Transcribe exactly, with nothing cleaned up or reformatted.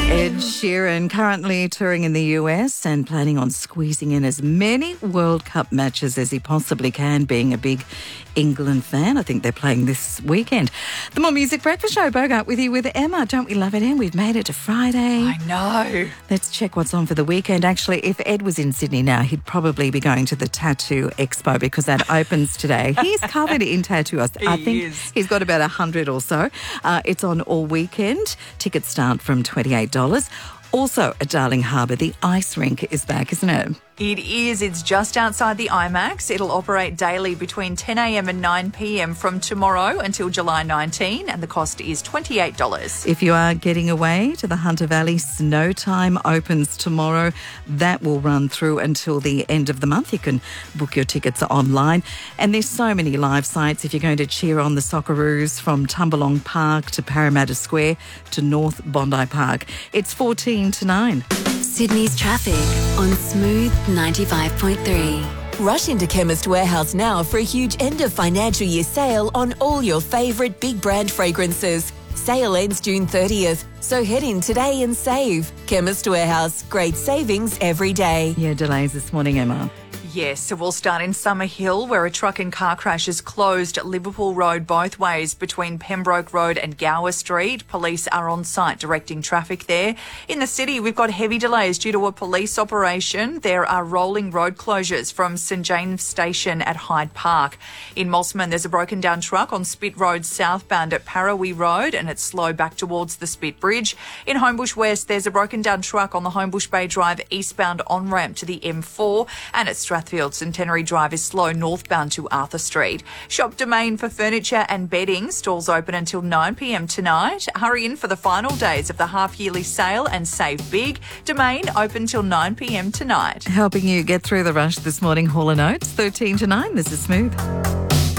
Ed Sheeran currently touring in the U S and planning on squeezing in as many World Cup matches as he possibly can, being a big England fan. I think they're playing this weekend. The More Music Breakfast Show, Bogart, with you with Emma. Don't we love it, Em? We've made it to Friday. I know. Let's check what's on for the weekend. Actually, if Ed was in Sydney now, he'd probably be going to the Tattoo Expo because that opens today. He's covered in tattoo. I He think is. he's got about a hundred or so. Uh, it's on all weekend. Tickets start from twenty-eight dollars. Also at Darling Harbour, the ice rink is back, isn't it? It is. It's just outside the IMAX. It'll operate daily between ten a.m. and nine p.m. from tomorrow until July nineteenth, and the cost is twenty-eight dollars. If you are getting away to the Hunter Valley, Snow Time opens tomorrow. That will run through until the end of the month. You can book your tickets online. And there's so many live sites if you're going to cheer on the Socceroos, from Tumbalong Park to Parramatta Square to North Bondi Park. It's fourteen to nine. Sydney's traffic on Smooth ninety-five point three. Rush into Chemist Warehouse now for a huge end of financial year sale on all your favourite big brand fragrances. Sale ends June thirtieth, so head in today and save. Chemist Warehouse, great savings every day. Yeah, delays this morning, Emma. Yes, so we'll start in Summerhill, where a truck and car crash has closed Liverpool Road both ways between Pembroke Road and Gower Street. Police are on site directing traffic there. In the city, we've got heavy delays due to a police operation. There are rolling road closures from St James Station at Hyde Park. In Mosman, there's a broken down truck on Spit Road southbound at Parawee Road, and it's slow back towards the Spit Bridge. In Homebush West, there's a broken down truck on the Homebush Bay Drive eastbound on-ramp to the M four, and at Strathfield Centenary Drive is slow northbound to Arthur Street. Shop Domain for furniture and bedding. Stalls open until nine p.m. tonight. Hurry in for the final days of the half-yearly sale and save big. Domain open till nine p.m. tonight. Helping you get through the rush this morning, Hall and Oates, thirteen to nine. This is Smooth.